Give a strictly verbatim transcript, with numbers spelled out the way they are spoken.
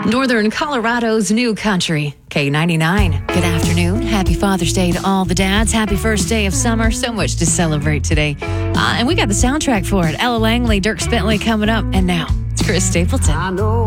Northern Colorado's new country, K ninety-nine. Good afternoon. Happy Father's Day to all the dads. Happy first day of summer. So much to celebrate today. Uh, and we got the soundtrack for it. Ella Langley, Dirk Bentley coming up. And now, it's Chris Stapleton.